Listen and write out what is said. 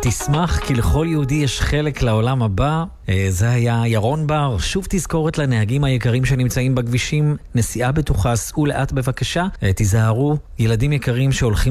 תשמח כי לכל יהודי יש חלק לעולם הבא. זה היה ירון בר. שוב תזכורת לנהגים היקרים שנמצאים בכבישים, נסיעה בטוחה, סעו לאט בבקשה, תיזהרו, ילדים יקרים שהולכים